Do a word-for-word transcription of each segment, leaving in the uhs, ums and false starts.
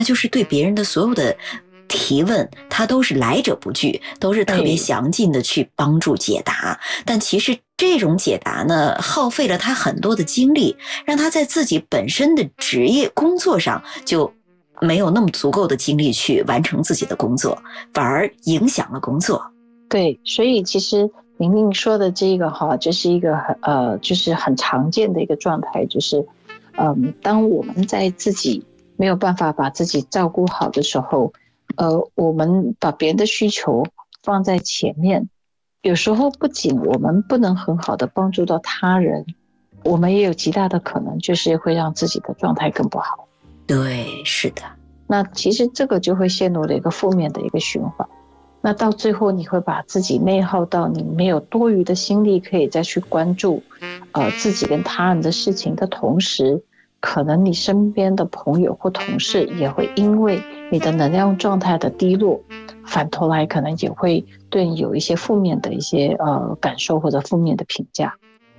就是对别人的所有的提问，他都是来者不拒，都是特别详尽的去帮助解答。但其实这种解答呢，耗费了他很多的精力，让他在自己本身的职业工作上就没有那么足够的精力去完成自己的工作，反而影响了工作。 对，所以其实明明说的这个哈，这是一个很呃，就是很常见的一个状态，就是嗯，当我们在自己没有办法把自己照顾好的时候，呃，我们把别人的需求放在前面，有时候不仅我们不能很好的帮助到他人，我们也有极大的可能就是会让自己的状态更不好。 对，是的。 那其实这个就会陷入了一个负面的一个循环。那到最后你会把自己内耗到你没有多余的心力可以再去关注呃自己跟他人的事情的同时，可能你身边的朋友或同事也会因为你的能量状态的低落，反头来可能也会对你有一些负面的一些呃感受或者负面的评价。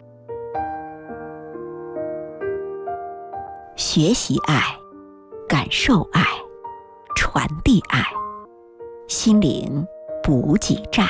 学习爱，感受爱，传递爱，心灵补给站。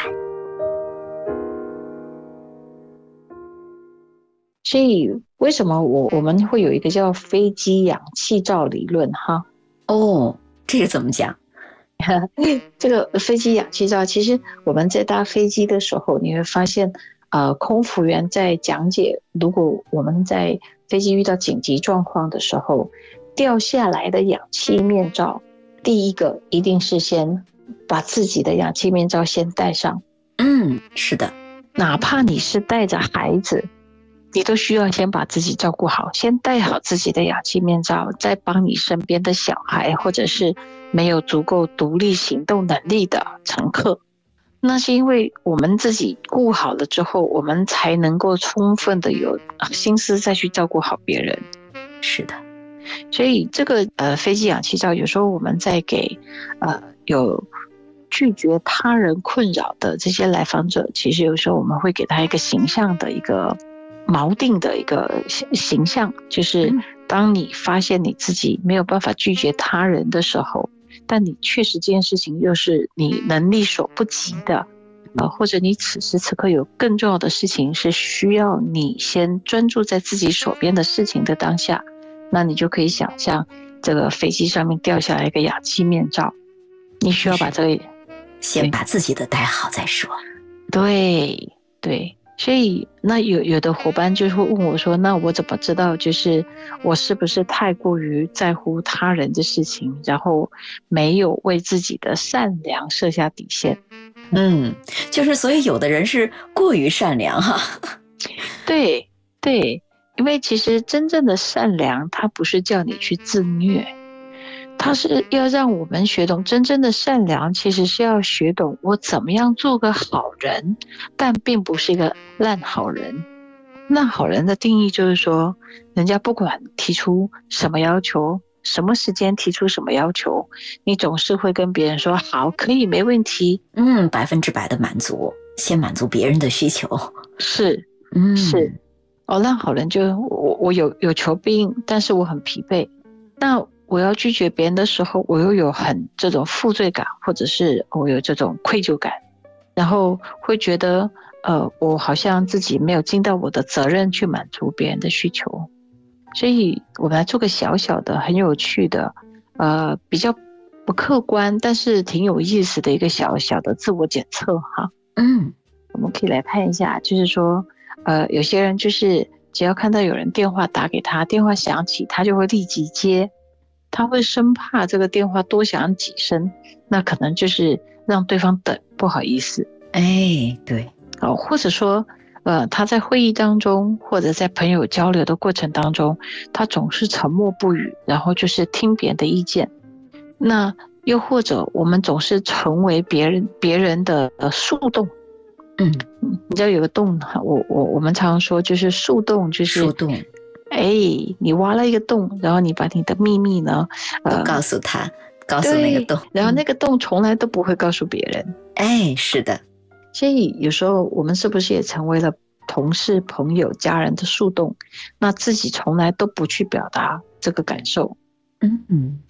所以为什么我我们会有一个叫飞机氧气罩理论哈？ 哦，这个怎么讲？ 这个飞机氧气罩，其实我们在搭飞机的时候，你会发现，呃，空服员在讲解，如果我们在飞机遇到紧急状况的时候，掉下来的氧气面罩，第一个一定是先把自己的氧气面罩先戴上。 嗯，是的， 哪怕你是带着孩子，你都需要先把自己照顾好，先戴好自己的氧气面罩，再帮你身边的小孩或者是没有足够独立行动能力的乘客。那是因为我们自己顾好了之后，我们才能够充分的有心思再去照顾好别人。 是的， 所以这个呃飞机氧气罩，有时候我们在给呃有拒绝他人困扰的这些来访者，其实有时候我们会给他一个形象的一个锚定的一个形象，就是当你发现你自己没有办法拒绝他人的时候，但你确实这件事情又是你能力所不及的，呃，或者你此时此刻有更重要的事情是需要你先专注在自己手边的事情的当下，那你就可以想象这个飞机上面掉下来一个氧气面罩，你需要把这个先把自己的戴好再说。 对对，所以那有有的伙伴就会问我说，那我怎么知道就是我是不是太过于在乎他人的事情，然后没有为自己的善良设下底线？ 嗯，就是所以有的人是过于善良哈。 对对，因为其实真正的善良，它不是叫你去自虐，它是要让我们学懂真正的善良，其实是要学懂我怎么样做个好人，但并不是一个烂好人。烂好人的定义就是说，人家不管提出什么要求，什么时间提出什么要求，你总是会跟别人说好，可以，没问题。 嗯，百分之百的满足，先满足别人的需求。 是， 嗯， 是。哦，烂好人就我我有有求必应，但是我很疲惫。那我要拒绝别人的时候，我又有很这种负罪感，或者是我有这种愧疚感，然后会觉得呃，我好像自己没有尽到我的责任去满足别人的需求。所以我们来做个小小的很有趣的呃比较不客观但是挺有意思的一个小小的自我检测哈。 嗯， 我们可以来看一下，就是说呃有些人就是只要看到有人电话打给他，电话响起他就会立即接，他会生怕这个电话多响几声，那可能就是让对方等，不好意思。 哎，对， 哦，或者说呃，他在会议当中或者在朋友交流的过程当中，他总是沉默不语，然后就是听别人的意见。那又或者我们总是成为别人别人的呃树洞。 嗯， 你知道有个洞，我我我们常常说就是树洞，就是树洞。 哎，你挖了一个洞，然后你把你的秘密呢， 呃，告诉他，告诉那个洞， 然后那个洞从来都不会告诉别人。 哎，是的。 所以有时候我们是不是也成为了同事、朋友、家人的树洞？那自己从来都不去表达这个感受。 嗯嗯。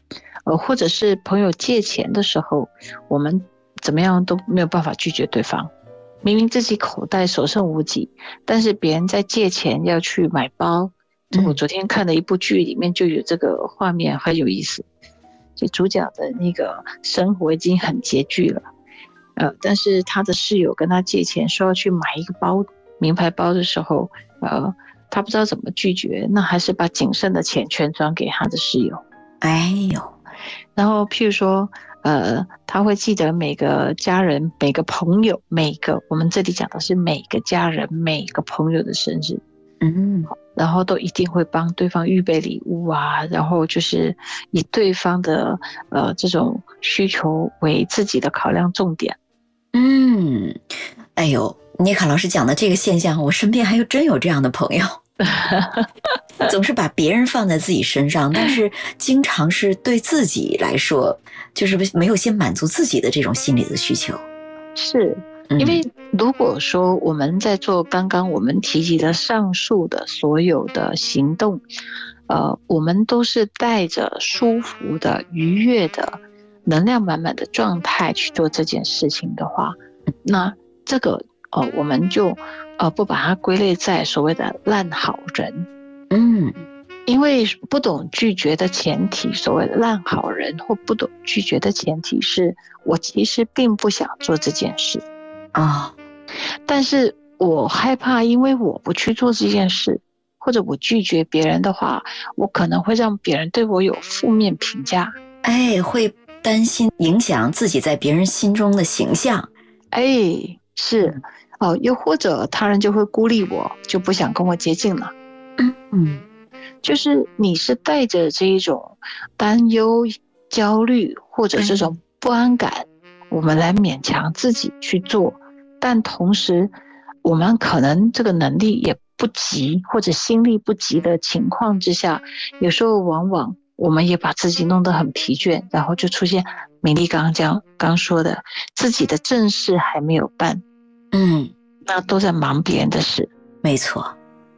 呃，或者是朋友借钱的时候，我们怎么样都没有办法拒绝对方。明明自己口袋所剩无几，但是别人在借钱要去买包。就我昨天看的一部剧，里面就有这个画面，很有意思。就主角的那个生活已经很拮据了，呃，但是他的室友跟他借钱，说要去买一个包，名牌包的时候，呃，他不知道怎么拒绝，那还是把仅剩的钱全转给他的室友。 哎呦， 然后譬如说，呃，他会记得每个家人、每个朋友、每个我们这里讲的是每个家人、每个朋友的生日， 嗯， 然后都一定会帮对方预备礼物啊，然后就是以对方的呃这种需求为自己的考量重点。 嗯，哎呦，妮卡老师讲的这个现象，我身边还有真有这样的朋友。总是把别人放在自己身上，但是经常是对自己来说，就是没有先满足自己的这种心理的需求。 是因为如果说我们在做刚刚我们提及的上述的所有的行动，呃，我们都是带着舒服的、愉悦的、能量满满的状态去做这件事情的话，那这个呃，我们就呃不把它归类在所谓的烂好人。 嗯， 因为不懂拒绝的前提，所谓的烂好人或不懂拒绝的前提是我其实并不想做这件事啊、哦， 但是我害怕因为我不去做这件事，或者我拒绝别人的话，我可能会让别人对我有负面评价， 哎，会担心影响自己在别人心中的形象。 哎，是哦，又或者他人就会孤立我，就不想跟我接近了。 嗯嗯， 就是你是带着这一种担忧、焦虑或者这种不安感，我们来勉强自己去做，但同时我们可能这个能力也不及，或者心力不及的情况之下，有时候往往我们也把自己弄得很疲倦，然后就出现美丽刚刚讲刚说的，自己的正事还没有办， 嗯， 那都在忙别人的事。 没错。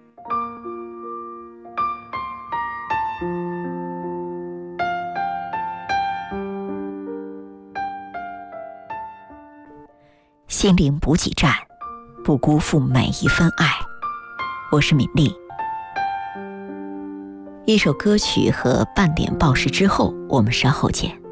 心灵补给站，不辜负每一分爱。我是敏丽。一首歌曲和半点报时之后，我们稍后见。